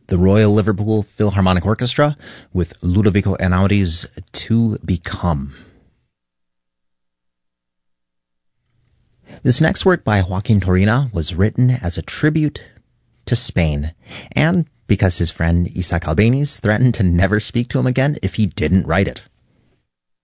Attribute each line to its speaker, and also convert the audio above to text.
Speaker 1: the Royal Liverpool Philharmonic Orchestra with Ludovico Einaudí's To Become. This next work by Joaquin Turina was written as a tribute to Spain, and because his friend Isaac Albéniz threatened to never speak to him again if he didn't write it.